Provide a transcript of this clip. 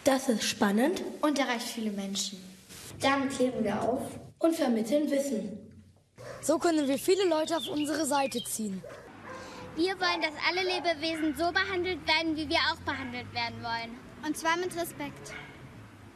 Das ist spannend und erreicht viele Menschen. Damit klären wir auf und vermitteln Wissen. So können wir viele Leute auf unsere Seite ziehen. Wir wollen, dass alle Lebewesen so behandelt werden, wie wir auch behandelt werden wollen. Und zwar mit Respekt.